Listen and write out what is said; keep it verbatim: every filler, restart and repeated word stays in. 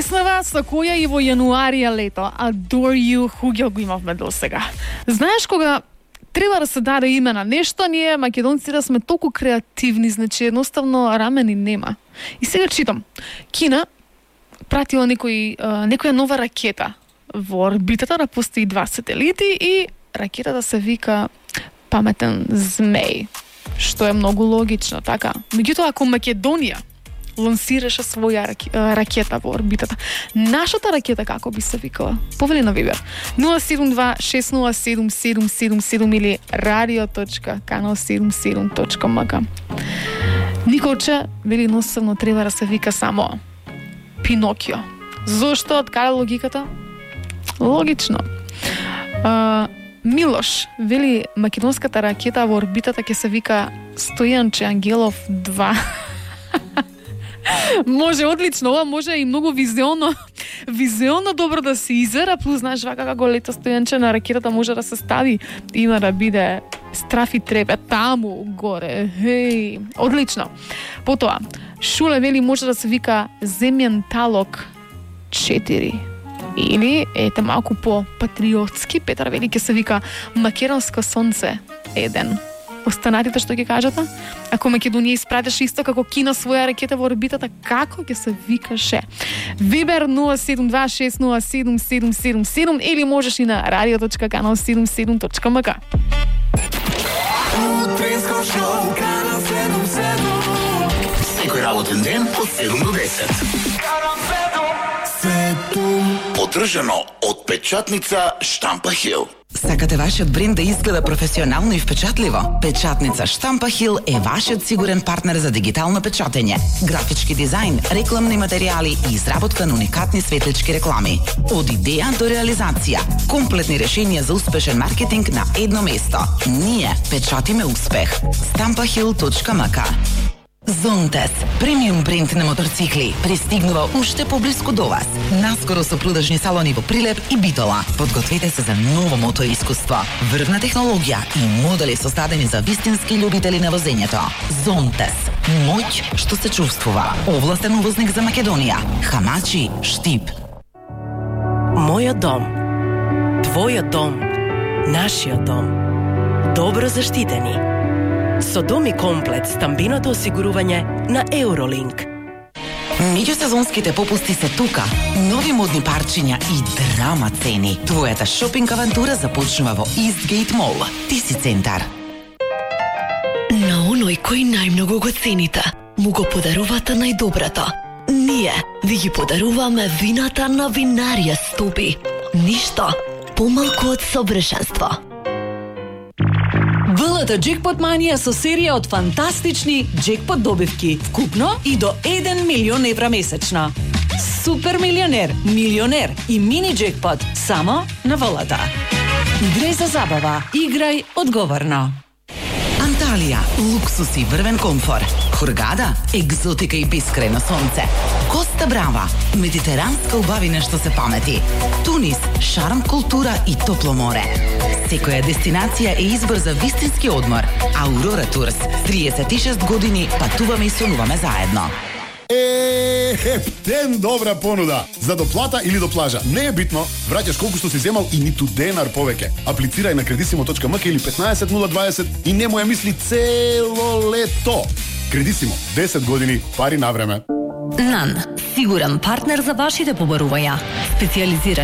Песнава со која и во јануарија лето Adore You хуѓа го имавме до сега. Знаеш кога треба да се даде име на нешто, ние македонци да сме толку креативни, значи едноставно рамени нема. И сега читам. Кина пратила некој, некоја нова ракета во орбитата, да постои два сателити и ракетата се вика Паметен змеј, што е многу логично, така. Меѓутоа, ако Македонија лансираше своја ракета во орбитата, нашата ракета како би се викала? Повели на Вибер нула седум два шест нула седум седум седум седум или радио точка канал седумдесет и седум точка ем ка. Николче вели едноставно треба да се вика само Пинокио. Зошто? Од каде логиката? Логично. А, Милош вели македонската ракета во орбитата ќе се вика Стојанче Ангелов два. Може, одлично, ова може и многу визионно, визионно добро да се изера, плюс знаеш вака како лето Стојанче на ракетата може да се стави, има да биде страф и трепет таму горе. Хеј, одлично. Потоа, Шуле вели може да се вика Земјен талок четири. Или, ете малку по патриотски, Петар вели ќе се вика Македонско сонце еден. Останатите што ќе кажете? Ако Македонија испратеше исто како Кина своја ракета во орбитата, како ќе се викаше? Вибер нула седум два шест нула седум седум седум седум или можеш и на радио точка канал седумдесет и седум точка ем ка. Утринско шоу Канал седумдесет и седум. Секој работен ден од седум до десет. Поддржано од печатница Штампа Хил. Сакате вашиот бренд да изгледа професионално и впечатливо? Печатница Штампа Хил е вашиот сигурен партнер за дигитално печатење, графички дизајн, рекламни материјали и изработка на уникатни светлички реклами. Од идеја до реализација, комплетни решенија за успешен маркетинг на едно место. Ние печатиме успех. штампа хил точка ем ка. Зонтес, премиум бренд на моторцикли, пристигнува уште поблиску до вас. Наскоро со продажни салони во Прилеп и Битола. Подгответе се за ново мотор искуство. Врвна технологија и модели создадени за вистински љубители на возењето. Зонтес, моќ што се чувствува. Овластен увозник за Македонија. Хамачи, Штип. Мојот дом. Твојот дом. Нашиот дом. Добро заштитени. Со дом и комплет стамбиното осигурување на Евролинк. Меѓусезонските попусти се тука. Нови модни парчиња и драма цени. Твојата шопинг авантура започнува во Eastgate Mall. Ти си центар. На оној кој најмногу го цените, му го подарувате најдоброто. Ние ви ги подаруваме вината на Винарија Стопи. Ништо помалку од совршенство. ВЛТ Джекпот Манија со серија од фантастични джекпот добивки, вкупно и до еден милион евра месечно. Супер милионер, милионер и мини джекпот само на ВЛТ. Играј за забава, играј одговорно. Анталија, луксус и врвен комфор. Хургада, екзотика и бескрајно сонце. Коста Брава, медитеранска убавина што се памети. Тунис, шарм, култура и топло море. Секоја дестинација е избор за вистински одмор. Аурора Турс, триесет и шест години патуваме и сонуваме заедно. Е, ептен добра понуда. За доплата или до плажа. Не е битно, враќаш колку што си земал и ниту денар повеќе. Аплицирај на кредисимо точка ем ка или петнаесет нула дваесет и нема ја мисли цело лето. Кредисимо, десет години, пари на време. НАН, сигурен партнер за вашите побарувања. Специјализиран